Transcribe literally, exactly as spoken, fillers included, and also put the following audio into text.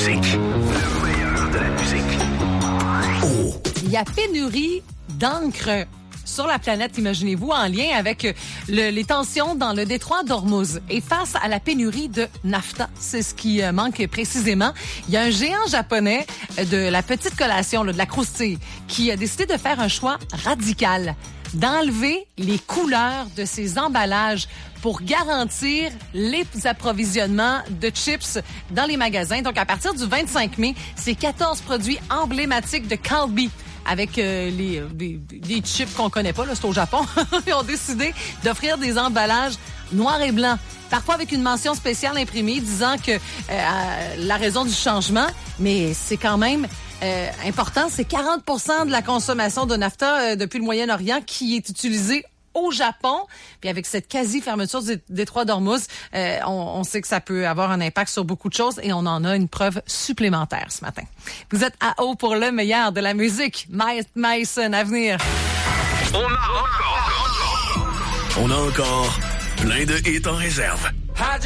musique. Le meilleur de la musique. Oh. Il y a pénurie d'encre sur la planète, imaginez-vous, en lien avec le, les tensions dans le détroit d'Ormuz. Et face à la pénurie de naphta, c'est ce qui manque précisément, il y a un géant japonais de la petite collation, là, de la croustille, qui a décidé de faire un choix radical, d'enlever les couleurs de ses emballages pour garantir les approvisionnements de chips dans les magasins. Donc, à partir du vingt-cinq mai, c'est quatorze produits emblématiques de Calbee avec euh, les, des, des chips qu'on connaît pas, là, c'est au Japon. Ils ont décidé d'offrir des emballages noirs et blancs, parfois avec une mention spéciale imprimée disant que euh, la raison du changement, mais c'est quand même euh, important, c'est quarante pour cent de la consommation de naphta euh, depuis le Moyen-Orient qui est utilisée au Japon. Puis avec cette quasi-fermeture du détroit d'Ormuz, euh, on, on sait que ça peut avoir un impact sur beaucoup de choses et on en a une preuve supplémentaire ce matin. Vous êtes à haut pour le meilleur de la musique. Mike Mason à venir. On a encore, on a encore plein de hits en réserve.